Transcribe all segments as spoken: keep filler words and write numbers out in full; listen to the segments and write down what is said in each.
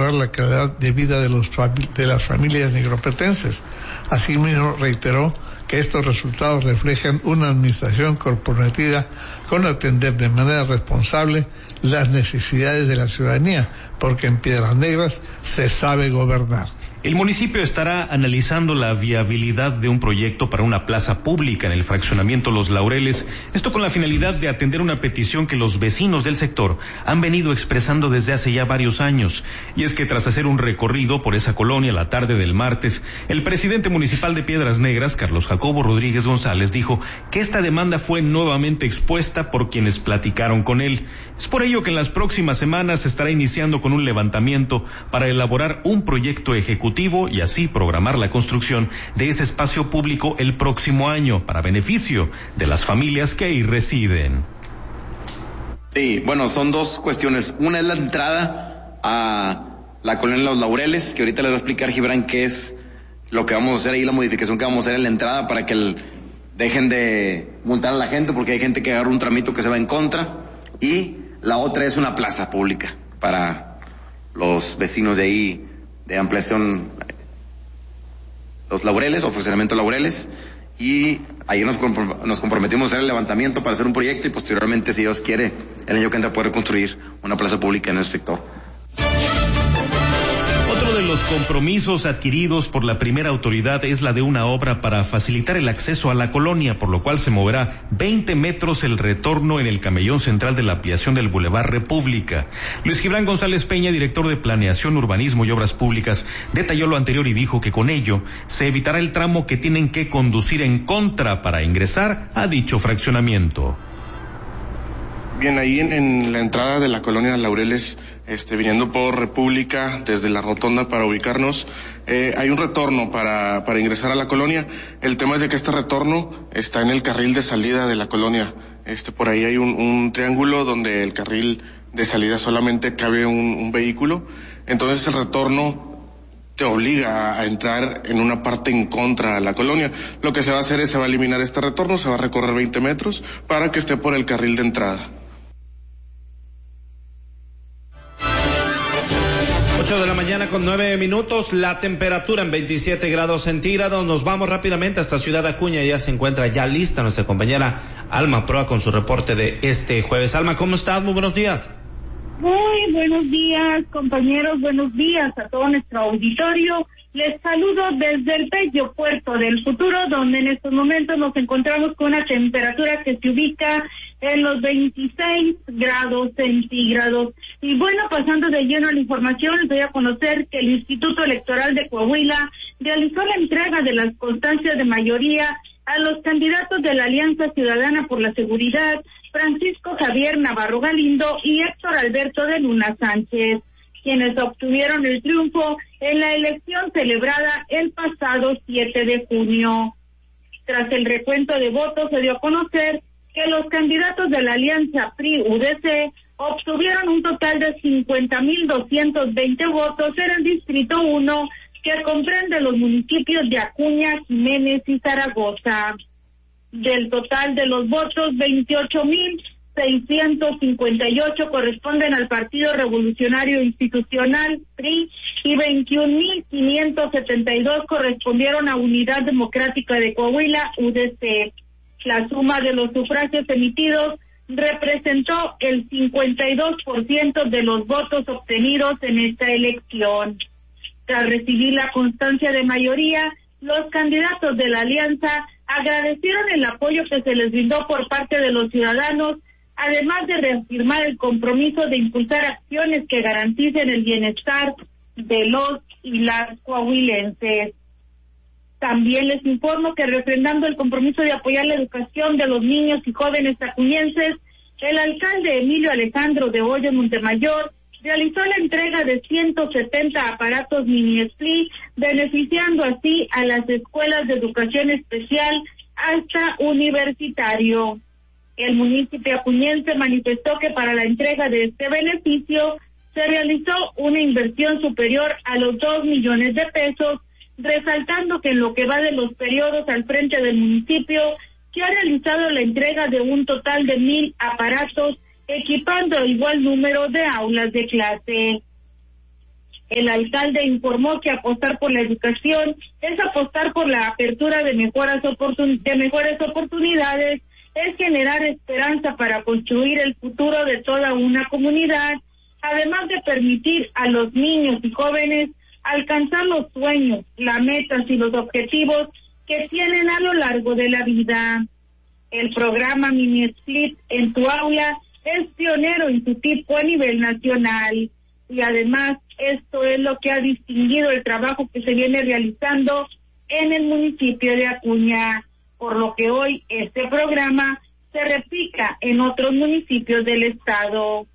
mejorar la calidad de vida de, los fami- de las familias negropetenses. Asimismo, reiteró que estos resultados reflejan una administración comprometida con atender de manera responsable las necesidades de la ciudadanía, porque en Piedras Negras se sabe gobernar. El municipio estará analizando la viabilidad de un proyecto para una plaza pública en el fraccionamiento Los Laureles, esto con la finalidad de atender una petición que los vecinos del sector han venido expresando desde hace ya varios años, y es que tras hacer un recorrido por esa colonia la tarde del martes, el presidente municipal de Piedras Negras, Carlos Jacobo Rodríguez González, dijo que esta demanda fue nuevamente expuesta por quienes platicaron con él. Es por ello que en las próximas semanas se estará iniciando con un levantamiento para elaborar un proyecto ejecutivo y así programar la construcción de ese espacio público el próximo año para beneficio de las familias que ahí residen. Sí, bueno, son dos cuestiones. Una es la entrada a la colonia Los Laureles, que ahorita les va a explicar Gibran qué es lo que vamos a hacer ahí, la modificación que vamos a hacer en la entrada para que el, dejen de multar a la gente, porque hay gente que agarra un tramito que se va en contra. Y la otra es una plaza pública para los vecinos de ahí, de ampliación Los Laureles o funcionamiento Laureles, y ahí nos, comprom- nos comprometimos a hacer el levantamiento para hacer un proyecto y posteriormente, si Dios quiere, el año que entra poder construir una plaza pública en ese sector. Otro de los compromisos adquiridos por la primera autoridad es la de una obra para facilitar el acceso a la colonia, por lo cual se moverá veinte metros el retorno en el camellón central de la ampliación del Boulevard República. Luis Gibran González Peña, director de Planeación, Urbanismo y Obras Públicas, detalló lo anterior y dijo que con ello se evitará el tramo que tienen que conducir en contra para ingresar a dicho fraccionamiento. Bien, ahí en, en la entrada de la colonia Laureles, este, viniendo por República, desde la rotonda para ubicarnos, eh, hay un retorno para, para ingresar a la colonia. El tema es de que este retorno está en el carril de salida de la colonia. Este, por ahí hay un, un triángulo donde el carril de salida solamente cabe un, un vehículo. Entonces el retorno te obliga a entrar en una parte en contra de la colonia. Lo que se va a hacer es, se va a eliminar este retorno, se va a recorrer veinte metros para que esté por el carril de entrada. ocho de la mañana con nueve minutos, la temperatura en veintisiete grados centígrados. Nos vamos rápidamente hasta Ciudad Acuña, ya se encuentra ya lista nuestra compañera Alma Proa con su reporte de este jueves. Alma, ¿cómo estás? Muy buenos días. Muy buenos días, compañeros, buenos días a todo nuestro auditorio. Les saludo desde el bello puerto del futuro, donde en estos momentos nos encontramos con una temperatura que se ubica en los veintiséis grados centígrados. Y bueno, pasando de lleno a la información, les doy a conocer que el Instituto Electoral de Coahuila realizó la entrega de las constancias de mayoría a los candidatos de la Alianza Ciudadana por la Seguridad, Francisco Javier Navarro Galindo y Héctor Alberto de Luna Sánchez, quienes obtuvieron el triunfo en la elección celebrada el pasado siete de junio. Tras el recuento de votos, se dio a conocer que los candidatos de la alianza P R I-U D C obtuvieron un total de cincuenta mil doscientos veinte votos en el Distrito uno, que comprende los municipios de Acuña, Jiménez y Zaragoza. Del total de los votos, veintiocho mil seiscientos cincuenta y ocho corresponden al Partido Revolucionario Institucional, P R I, y veintiún mil quinientos setenta y dos correspondieron a Unidad Democrática de Coahuila, U D C. La suma de los sufragios emitidos representó el cincuenta y dos por ciento de los votos obtenidos en esta elección. Tras recibir la constancia de mayoría, los candidatos de la alianza agradecieron el apoyo que se les brindó por parte de los ciudadanos, además de reafirmar el compromiso de impulsar acciones que garanticen el bienestar de los y las coahuilenses. También les informo que, refrendando el compromiso de apoyar la educación de los niños y jóvenes acuñenses, el alcalde Emilio Alejandro de Hoyo Montemayor realizó la entrega de ciento setenta aparatos mini split, beneficiando así a las escuelas de educación especial hasta universitario. El municipio acuñense manifestó que para la entrega de este beneficio se realizó una inversión superior a los dos millones de pesos, resaltando que en lo que va de los periodos al frente del municipio se ha realizado la entrega de un total de mil aparatos, equipando igual número de aulas de clase. El alcalde informó que apostar por la educación es apostar por la apertura de mejores, oportun- de mejores oportunidades, es generar esperanza para construir el futuro de toda una comunidad, además de permitir a los niños y jóvenes alcanzar los sueños, las metas y los objetivos que tienen a lo largo de la vida. El programa Mini Split en tu aula es pionero en su tipo a nivel nacional y además esto es lo que ha distinguido el trabajo que se viene realizando en el municipio de Acuña, por lo que hoy este programa se replica en otros municipios del estado.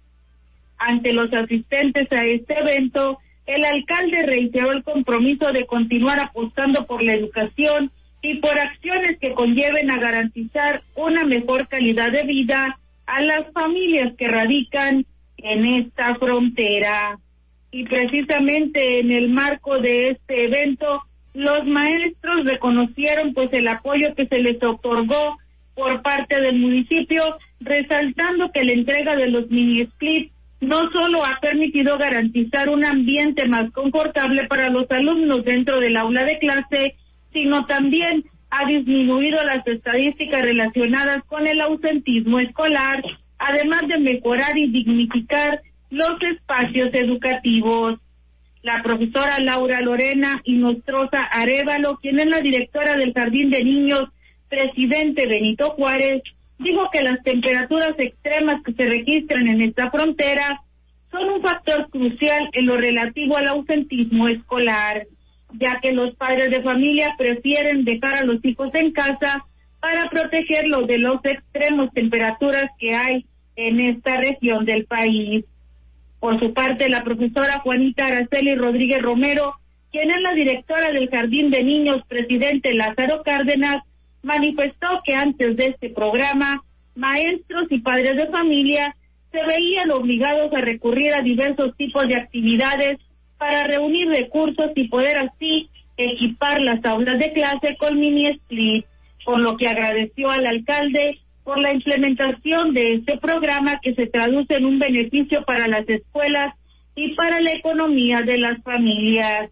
Ante los asistentes a este evento, el alcalde reiteró el compromiso de continuar apostando por la educación y por acciones que conlleven a garantizar una mejor calidad de vida a las familias que radican en esta frontera. Y precisamente en el marco de este evento, los maestros reconocieron pues el apoyo que se les otorgó por parte del municipio, resaltando que la entrega de los mini splits no solo ha permitido garantizar un ambiente más confortable para los alumnos dentro del aula de clase, sino también ha disminuido las estadísticas relacionadas con el ausentismo escolar, además de mejorar y dignificar los espacios educativos. La profesora Laura Lorena Inostroza Arévalo, quien es la directora del Jardín de Niños Presidente Benito Juárez, dijo que las temperaturas extremas que se registran en esta frontera son un factor crucial en lo relativo al ausentismo escolar, ya que los padres de familia prefieren dejar a los hijos en casa para protegerlos de los extremos temperaturas que hay en esta región del país. Por su parte, la profesora Juanita Araceli Rodríguez Romero, quien es la directora del Jardín de Niños Presidente Lázaro Cárdenas, manifestó que antes de este programa, maestros y padres de familia se veían obligados a recurrir a diversos tipos de actividades para reunir recursos y poder así equipar las aulas de clase con mini split, por lo que agradeció al alcalde por la implementación de este programa que se traduce en un beneficio para las escuelas y para la economía de las familias.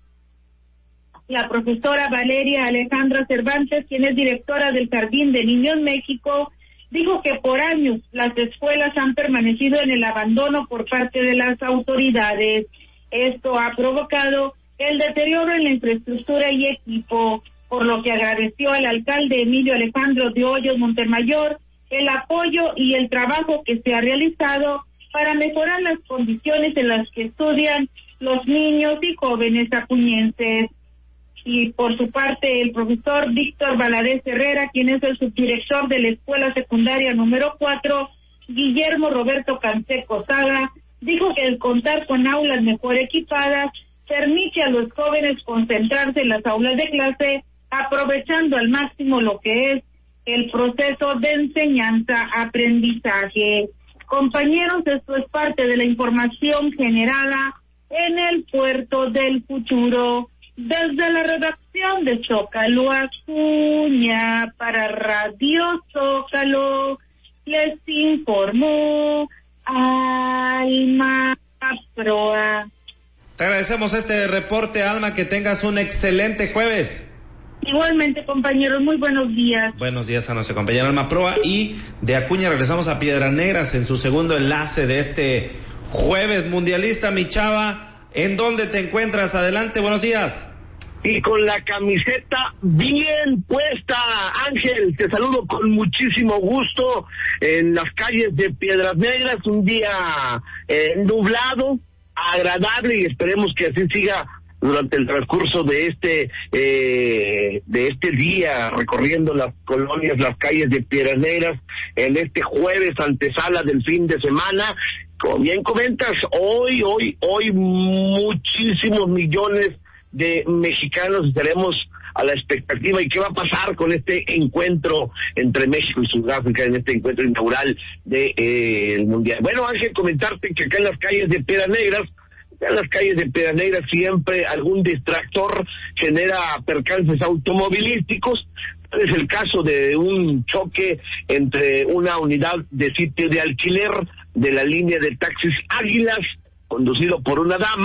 La profesora Valeria Alejandra Cervantes, quien es directora del Jardín de Niños México, dijo que por años las escuelas han permanecido en el abandono por parte de las autoridades. Esto ha provocado el deterioro en la infraestructura y equipo, por lo que agradeció al alcalde Emilio Alejandro de Hoyos Montemayor el apoyo y el trabajo que se ha realizado para mejorar las condiciones en las que estudian los niños y jóvenes acuñenses. Y por su parte, el profesor Víctor Valadez Herrera, quien es el subdirector de la Escuela Secundaria número cuatro, Guillermo Roberto Canseco Saga, dijo que el contar con aulas mejor equipadas permite a los jóvenes concentrarse en las aulas de clase, aprovechando al máximo lo que es el proceso de enseñanza-aprendizaje. Compañeros, esto es parte de la información generada en el Puerto del Futuro. Desde la redacción de Zócalo Acuña para Radio Zócalo, les informó Alma Proa. Te agradecemos este reporte, Alma, que tengas un excelente jueves. Igualmente, compañeros, muy buenos días. Buenos días a nuestra compañera Alma Proa. Y de Acuña regresamos a Piedras Negras en su segundo enlace de este jueves mundialista. Mi chava, ¿en dónde te encuentras? Adelante, buenos días. Y con la camiseta bien puesta, Ángel, te saludo con muchísimo gusto en las calles de Piedras Negras, un día eh, nublado, agradable, y esperemos que así siga durante el transcurso de este eh, de este día, recorriendo las colonias, las calles de Piedras Negras, en este jueves antesala del fin de semana. Como bien comentas, hoy, hoy, hoy muchísimos millones de mexicanos estaremos a la expectativa. ¿Y qué va a pasar con este encuentro entre México y Sudáfrica, en este encuentro inaugural del de, eh, Mundial? Bueno, Ángel, comentarte que acá en las calles de Piedras Negras, en las calles de Piedras Negras siempre algún distractor genera percances automovilísticos. Es el caso de un choque entre una unidad de sitio de alquiler de la línea de taxis Águilas, conducido por una dama,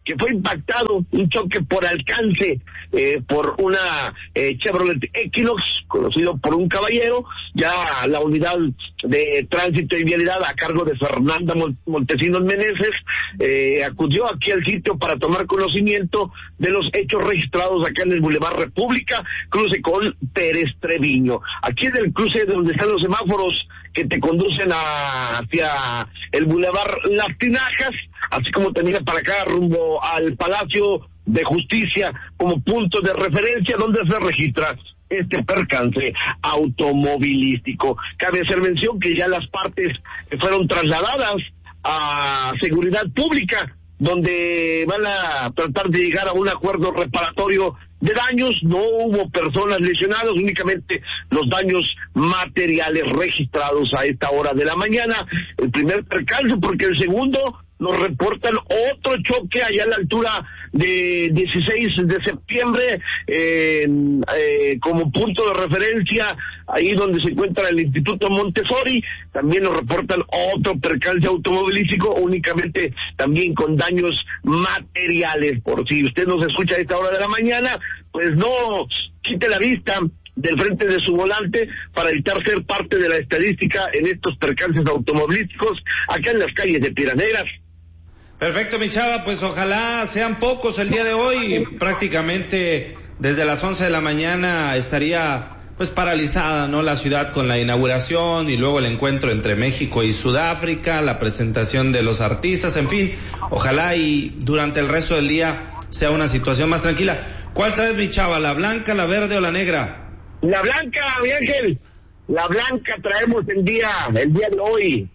que fue impactado, un choque por alcance eh, por una eh, Chevrolet Equinox, conocido por un caballero. Ya la unidad de tránsito y vialidad a cargo de Fernanda Montesinos Meneses eh, acudió aquí al sitio para tomar conocimiento de los hechos registrados acá en el Boulevard República, cruce con Pérez Treviño. Aquí en el cruce donde están los semáforos que te conducen a, hacia el Boulevard Las Tinajas, así como también para acá rumbo al Palacio de Justicia como punto de referencia donde se registra este percance automovilístico. Cabe hacer mención que ya las partes fueron trasladadas a Seguridad Pública, donde van a tratar de llegar a un acuerdo reparatorio de daños. No hubo personas lesionadas, únicamente los daños materiales registrados a esta hora de la mañana. El primer percance, porque el segundo nos reportan otro choque allá a la altura de dieciséis de septiembre, eh, eh, como punto de referencia, ahí donde se encuentra el Instituto Montessori. También nos reportan otro percance automovilístico, únicamente también con daños materiales. Por si usted nos escucha a esta hora de la mañana, pues no quite la vista del frente de su volante para evitar ser parte de la estadística en estos percances automovilísticos acá en las calles de Piedras Negras. Perfecto, mi chava, pues ojalá sean pocos el día de hoy. Prácticamente desde las once de la mañana estaría pues paralizada, ¿no?, la ciudad con la inauguración y luego el encuentro entre México y Sudáfrica, la presentación de los artistas, en fin, ojalá y durante el resto del día sea una situación más tranquila. ¿Cuál traes, mi chava, la blanca, la verde o la negra? La blanca, mi Ángel, la blanca traemos el día, el día de hoy.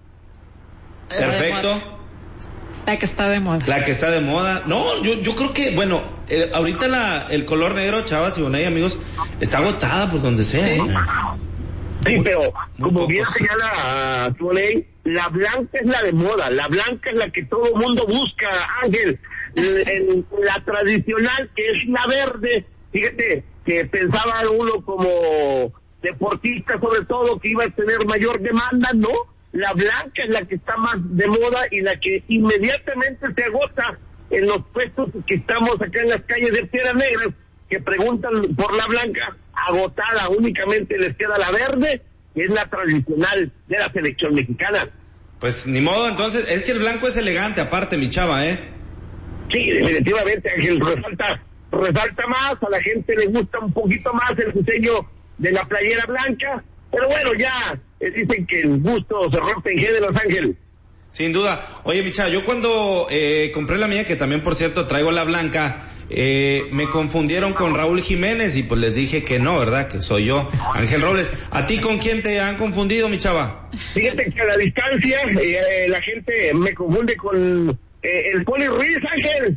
Perfecto. La que está de moda. La que está de moda. No, yo yo creo que, bueno, eh, ahorita la el color negro, chavas y Bonay, amigos, está agotada por donde sea. Sí, ¿eh? sí, pero Muy como pocos. bien señala Bonay, la blanca es la de moda, la blanca es la que todo el mundo busca, Ángel. El- el- la tradicional es la verde. Fíjate que pensaba uno como deportista, sobre todo, que iba a tener mayor demanda, ¿no? La blanca es la que está más de moda y la que inmediatamente se agota en los puestos que estamos acá en las calles de Piedras Negras, que preguntan por la blanca, agotada, únicamente les queda la verde, que es la tradicional de la selección mexicana. Pues ni modo, entonces, es que el blanco es elegante, aparte, mi chava, ¿eh? Sí, definitivamente, Ángel, resalta, resalta más, a la gente le gusta un poquito más el diseño de la playera blanca, pero bueno, ya eh, dicen que el gusto se rompe en géneros, Ángel. Sin duda. Oye, mi chava, yo cuando eh, compré la mía, que también, por cierto, traigo la blanca, eh, me confundieron con Raúl Jiménez y pues les dije que no, ¿verdad? Que soy yo, Ángel Robles. ¿A ti con quién te han confundido, mi chava? Fíjate que a la distancia eh, la gente me confunde con eh, el Poli Ruiz, Ángel.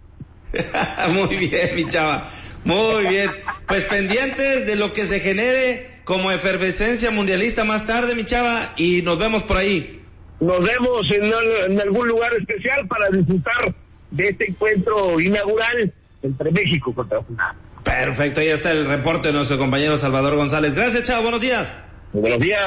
Muy bien, mi chava. Muy bien. Pues pendientes de lo que se genere como efervescencia mundialista más tarde, mi chava, y nos vemos por ahí. Nos vemos en, en algún lugar especial para disfrutar de este encuentro inaugural entre México contra Sudáfrica. Perfecto, ahí está el reporte de nuestro compañero Salvador González. Gracias, chava, buenos días. Buenos días.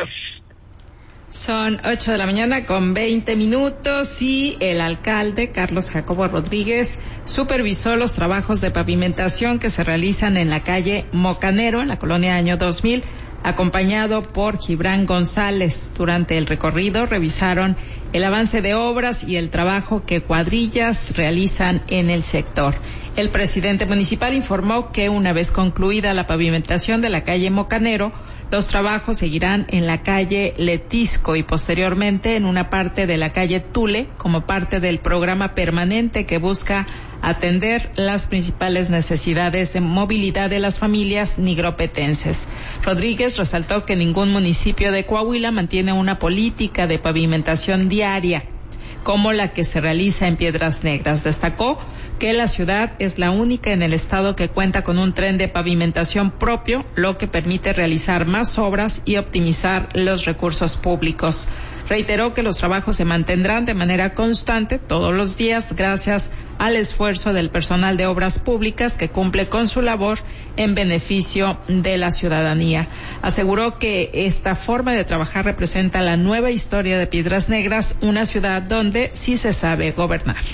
Son ocho de la mañana con veinte minutos y el alcalde Carlos Jacobo Rodríguez supervisó los trabajos de pavimentación que se realizan en la calle Mocanero, en la colonia Año dos mil, acompañado por Gibran González. Durante el recorrido revisaron el avance de obras y el trabajo que cuadrillas realizan en el sector. El presidente municipal informó que una vez concluida la pavimentación de la calle Mocanero, los trabajos seguirán en la calle Letisco y posteriormente en una parte de la calle Tule como parte del programa permanente que busca atender las principales necesidades de movilidad de las familias nigropetenses. Rodríguez resaltó que ningún municipio de Coahuila mantiene una política de pavimentación diaria como la que se realiza en Piedras Negras. Destacó que la ciudad es la única en el estado que cuenta con un tren de pavimentación propio, lo que permite realizar más obras y optimizar los recursos públicos. Reiteró que los trabajos se mantendrán de manera constante todos los días gracias al esfuerzo del personal de obras públicas que cumple con su labor en beneficio de la ciudadanía. Aseguró que esta forma de trabajar representa la nueva historia de Piedras Negras, una ciudad donde sí se sabe gobernar.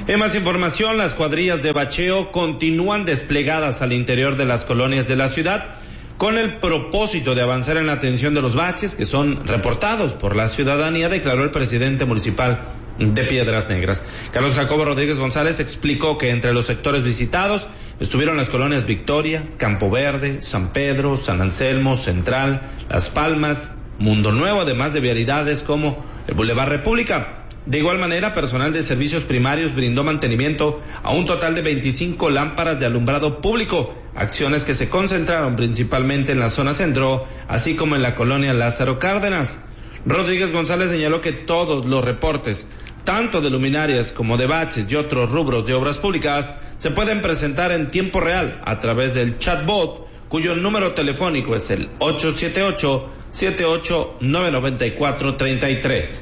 En más información, las cuadrillas de bacheo continúan desplegadas al interior de las colonias de la ciudad con el propósito de avanzar en la atención de los baches que son reportados por la ciudadanía, declaró el presidente municipal de Piedras Negras. Carlos Jacobo Rodríguez González explicó que entre los sectores visitados estuvieron las colonias Victoria, Campo Verde, San Pedro, San Anselmo, Central, Las Palmas, Mundo Nuevo, además de vialidades como el Boulevard República. De igual manera, personal de servicios primarios brindó mantenimiento a un total de veinticinco lámparas de alumbrado público, acciones que se concentraron principalmente en la zona centro, así como en la colonia Lázaro Cárdenas. Rodríguez González señaló que todos los reportes, tanto de luminarias como de baches y otros rubros de obras públicas, se pueden presentar en tiempo real a través del chatbot, cuyo número telefónico es el ocho siete ocho, siete ocho nueve nueve cuatro tres tres.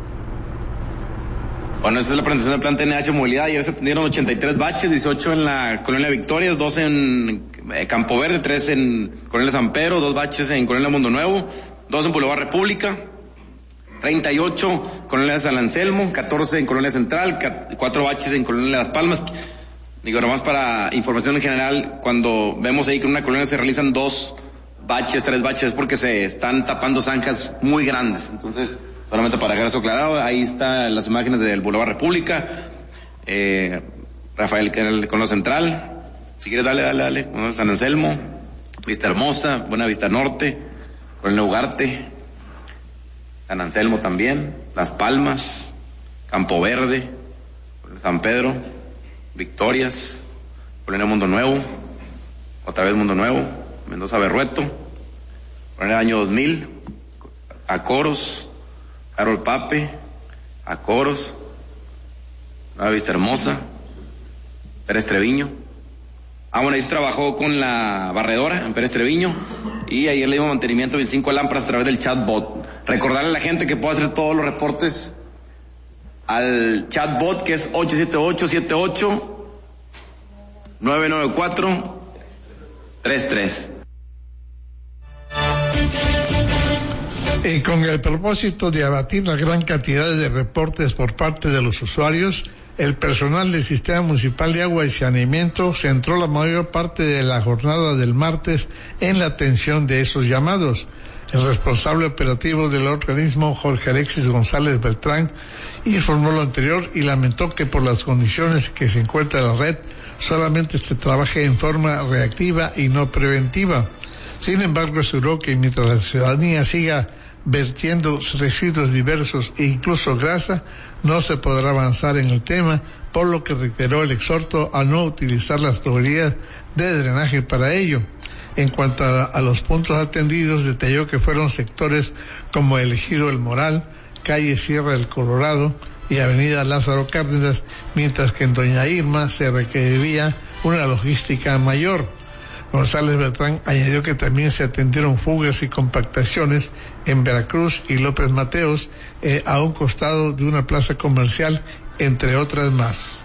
Bueno, esa es la presentación del plan T N H Movilidad. Ayer se atendieron ochenta y tres baches, dieciocho en la Colonia Victorias, dos en eh, Campo Verde, tres en Colonia San Pedro, dos baches en Colonia Mundo Nuevo, dos en Boulevard República, treinta y ocho en Colonia San Anselmo, catorce en Colonia Central, cuatro baches en Colonia Las Palmas. Digo, nomás para información en general, cuando vemos ahí que en una colonia se realizan dos baches, tres baches, es porque se están tapando zanjas muy grandes. Entonces, solamente para dejar eso aclarado, ahí están las imágenes del Boulevard República, eh, Rafael con lo Central, si quieres dale, dale, dale, con San Anselmo, Vista Hermosa, Buena Vista Norte, Colonia Ugarte, San Anselmo también, Las Palmas, Campo Verde, San Pedro, Victorias, Colonia Mundo Nuevo, otra vez Mundo Nuevo, Mendoza Berrueto, Colonia Año dos mil, Acoros, Carol Pape, Acoros, Nueva Vista Hermosa, Pérez Treviño. Ah, bueno, ahí se trabajó con la barredora en Pérez Treviño y ayer le dimos mantenimiento a veinticinco lámparas a través del chatbot. Recordarle a la gente que puede hacer todos los reportes al chatbot, que es ocho siete ocho, siete ocho nueve nueve cuatro tres tres. Y con el propósito de abatir la gran cantidad de reportes por parte de los usuarios, el personal del Sistema Municipal de Agua y Saneamiento centró la mayor parte de la jornada del martes en la atención de esos llamados. El responsable operativo del organismo, Jorge Alexis González Beltrán, informó lo anterior y lamentó que por las condiciones que se encuentra la red, solamente se trabaje en forma reactiva y no preventiva. Sin embargo, aseguró que mientras la ciudadanía siga vertiendo residuos diversos e incluso grasa, no se podrá avanzar en el tema, por lo que reiteró el exhorto a no utilizar las tuberías de drenaje para ello. En cuanto a, a los puntos atendidos, detalló que fueron sectores como el Ejido El Moral, calle Sierra del Colorado y avenida Lázaro Cárdenas, mientras que en Doña Irma se requeriría una logística mayor. González Beltrán añadió que también se atendieron fugas y compactaciones en Veracruz y López Mateos, eh, a un costado de una plaza comercial, entre otras más.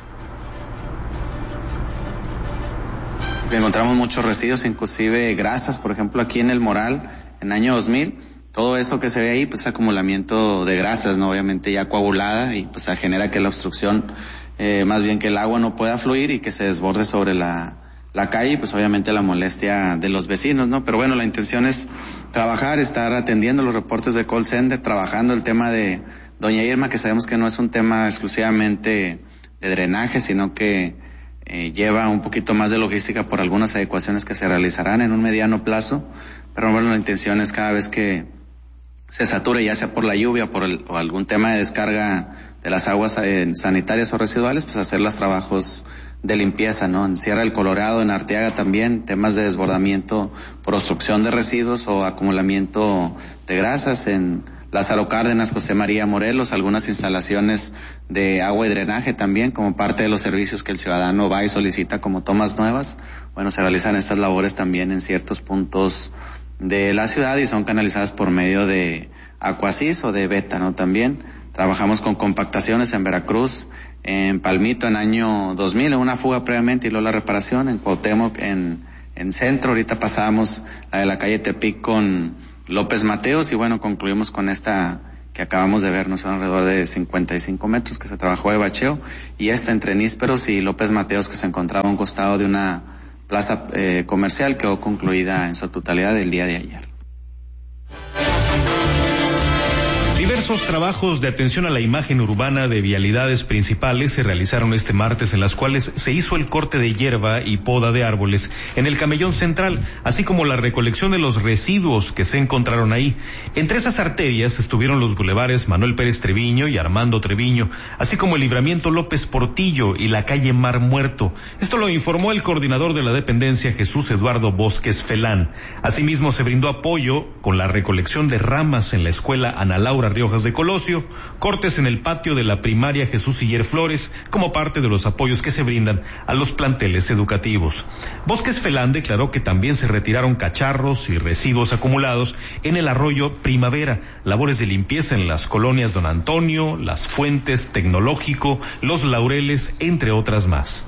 Encontramos muchos residuos, inclusive grasas, por ejemplo aquí en El Moral, en año dos mil, todo eso que se ve ahí, pues acumulamiento de grasas, ¿no? Obviamente ya coagulada, y pues genera que la obstrucción, eh, más bien que el agua no pueda fluir y que se desborde sobre la la calle, y pues obviamente la molestia de los vecinos, ¿no? Pero bueno, la intención es trabajar, estar atendiendo los reportes de call center, trabajando el tema de Doña Irma, que sabemos que no es un tema exclusivamente de drenaje, sino que eh, lleva un poquito más de logística por algunas adecuaciones que se realizarán en un mediano plazo. Pero bueno, la intención es cada vez que se sature, ya sea por la lluvia por el, o algún tema de descarga de las aguas eh, sanitarias o residuales, pues hacer los trabajos de limpieza, ¿no? En Sierra del Colorado, en Arteaga también, temas de desbordamiento por obstrucción de residuos o acumulamiento de grasas. En Lázaro Cárdenas, José María Morelos, algunas instalaciones de agua y drenaje también, como parte de los servicios que el ciudadano va y solicita como tomas nuevas. Bueno, se realizan estas labores también en ciertos puntos de la ciudad y son canalizadas por medio de Aquasis o de Beta, ¿no? También trabajamos con compactaciones en Veracruz, en Palmito en año dos mil, en una fuga previamente y luego la reparación, en Cuauhtémoc, en, en Centro, ahorita pasamos la de la calle Tepic con López Mateos y bueno, concluimos con esta que acabamos de ver, no son alrededor de cincuenta y cinco metros que se trabajó de bacheo, y esta entre Nísperos y López Mateos, que se encontraba a un costado de una plaza eh, comercial, quedó concluida en su totalidad el día de ayer. Diversos trabajos de atención a la imagen urbana de vialidades principales se realizaron este martes, en las cuales se hizo el corte de hierba y poda de árboles en el Camellón Central, así como la recolección de los residuos que se encontraron ahí. Entre esas arterias estuvieron los bulevares Manuel Pérez Treviño y Armando Treviño, así como el Libramiento López Portillo y la calle Mar Muerto. Esto lo informó el coordinador de la dependencia, Jesús Eduardo Bosques Felán. Asimismo, se brindó apoyo con la recolección de ramas en la escuela Ana Laura Riojas de Colosio, cortes en el patio de la primaria Jesús Siller Flores, como parte de los apoyos que se brindan a los planteles educativos. Bosques Felán declaró que también se retiraron cacharros y residuos acumulados en el arroyo Primavera, labores de limpieza en las colonias Don Antonio, Las Fuentes, Tecnológico, Los Laureles, entre otras más.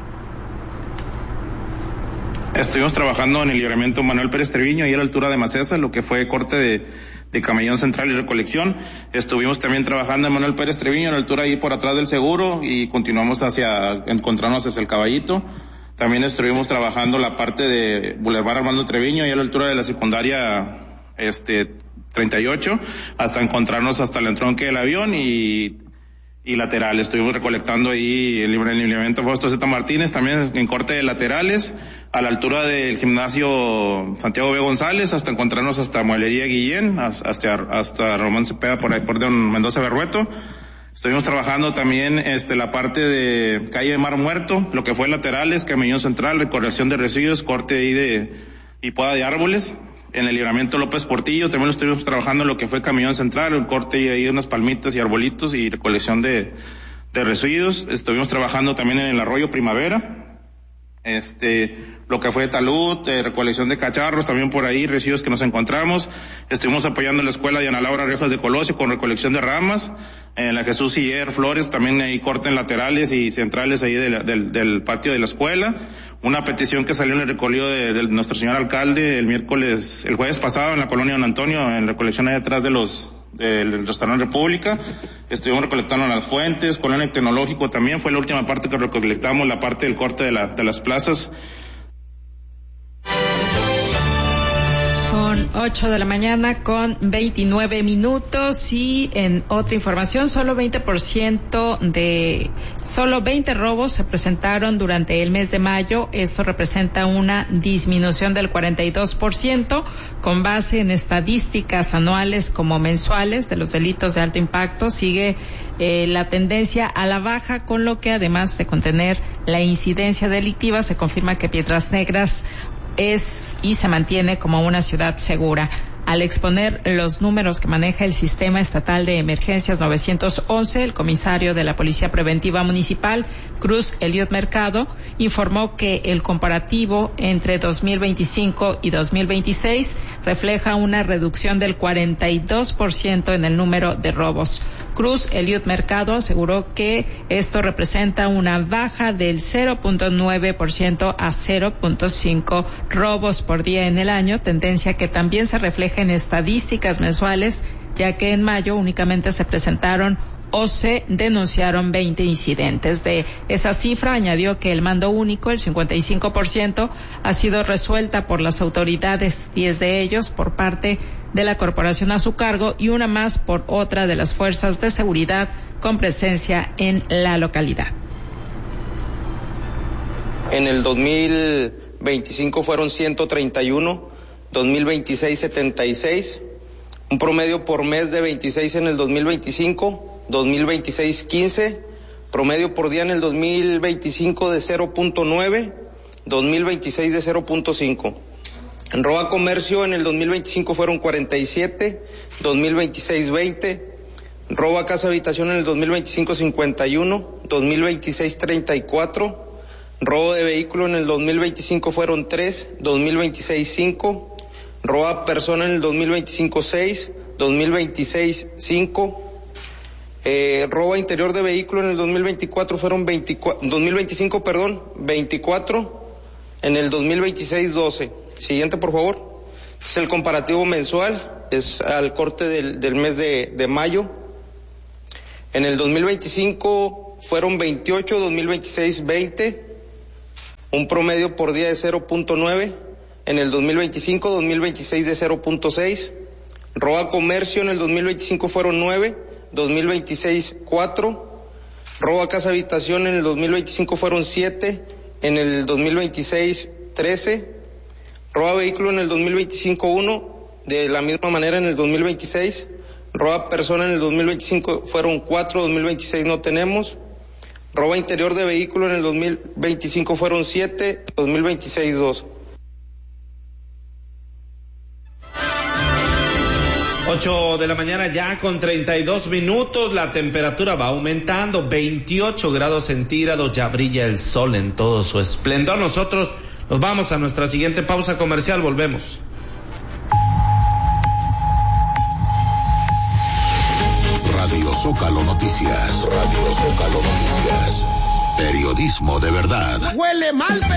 Estuvimos trabajando en el libramiento Manuel Pérez Treviño y a la altura de Macesa, lo que fue corte de, de Camellón Central y recolección. Estuvimos también trabajando en Manuel Pérez Treviño a la altura ahí por atrás del seguro y continuamos hacia, encontrarnos hacia el Caballito. También estuvimos trabajando la parte de Boulevard Armando Treviño y a la altura de la secundaria este treinta y ocho hasta encontrarnos hasta el entronque del avión y y lateral. Estuvimos recolectando ahí el libramiento Fausto Zeta Martínez, también en corte de laterales, a la altura del gimnasio Santiago B. González, hasta encontrarnos hasta Mueblería Guillén, hasta, hasta Román Cepeda, por ahí por Don Mendoza Berrueto. Estuvimos trabajando también este la parte de calle Mar Muerto, lo que fue laterales, Camellón Central, recolección de residuos, corte ahí de y poda de árboles. En el libramiento López Portillo también lo estuvimos trabajando en lo que fue Camellón Central, un corte y ahí unas palmitas y arbolitos y recolección de, de residuos. Estuvimos trabajando también en el arroyo Primavera, este, lo que fue talud, eh, recolección de cacharros, también por ahí residuos que nos encontramos. Estuvimos apoyando la escuela de Ana Laura Riojas de Colosio con recolección de ramas. En la Jesús Siller Flores también hay corte en laterales y centrales ahí de la, del, del patio de la escuela. Una petición que salió en el recorrido de, de nuestro señor alcalde el miércoles, el jueves pasado en la colonia Don Antonio, en recolección ahí atrás de los, del, del restaurante República. Estuvimos recolectando en Las Fuentes, colonia Tecnológico también fue la última parte que recolectamos, la parte del corte de la, de las plazas. Son ocho de la mañana con veintinueve minutos y en otra información, solo veinte por ciento de, solo veinte robos se presentaron durante el mes de mayo. Esto representa una disminución del cuarenta y dos por ciento con base en estadísticas anuales como mensuales de los delitos de alto impacto. Sigue eh, la tendencia a la baja, con lo que además de contener la incidencia delictiva, se confirma que Piedras Negras es y se mantiene como una ciudad segura. Al exponer los números que maneja el Sistema Estatal de Emergencias novecientos once, el comisario de la Policía Preventiva Municipal, Cruz Eliot Mercado, informó que el comparativo entre dos mil veinticinco y dos mil veintiséis refleja una reducción del cuarenta y dos por ciento en el número de robos. Cruz Eliot Mercado aseguró que esto representa una baja del cero punto nueve por ciento a cero punto cinco robos por día en el año, tendencia que también se refleja en estadísticas mensuales, ya que en mayo únicamente se presentaron o se denunciaron veinte incidentes. De esa cifra añadió que el mando único, el cincuenta y cinco por ciento, ha sido resuelta por las autoridades, diez de ellos por parte de la corporación a su cargo y una más por otra de las fuerzas de seguridad con presencia en la localidad. En el dos mil veinticinco fueron ciento treinta y uno, dos mil veintiséis setenta y seis, un promedio por mes de veintiséis en el dos mil veinticinco, dos mil veintiséis quince, promedio por día en el dos mil veinticinco de cero punto nueve, dos mil veintiséis de cero punto cinco. En robo a comercio en el dos mil veinticinco fueron cuarenta y siete, dos mil veintiséis veinte, robo a casa habitación en el dos mil veinticinco cincuenta y uno, dos mil veintiséis treinta y cuatro, robo de vehículo en el dos mil veinticinco fueron tres, dos mil veintiséis cinco, robo a persona en el dos mil veinticinco seis, dos mil veintiséis cinco, eh, robo a interior de vehículo en el dos mil veinticuatro fueron veinticuatro, dos mil veinticinco perdón, veinticuatro, en el dos mil veintiséis doce. Siguiente, por favor. Es el comparativo mensual. es al corte del, del mes de, de mayo. En el dos mil veinticinco fueron veintiocho, dos mil veintiséis veinte, un promedio por día de cero punto nueve. En el dos mil veinticinco, dos mil veintiséis de cero punto seis. Robo a comercio en el dos mil veinticinco fueron nueve, dos mil veintiséis cuatro. Robo a casa habitación en el dos mil veinticinco fueron siete, en el dos mil veintiséis trece. Robo a vehículo en el dos mil veinticinco uno, de la misma manera en el dos mil veintiséis. Robo a persona en el dos mil veinticinco fueron cuatro, dos mil veintiséis no tenemos. Robo a interior de vehículo en el dos mil veinticinco fueron siete, dos mil veintiséis dos. ocho de la mañana ya con treinta y dos minutos, la temperatura va aumentando, veintiocho grados centígrados, ya brilla el sol en todo su esplendor. Nosotros nos vamos a nuestra siguiente pausa comercial, volvemos. Radio Zócalo Noticias, Radio Zócalo Noticias, periodismo de verdad. Huele mal,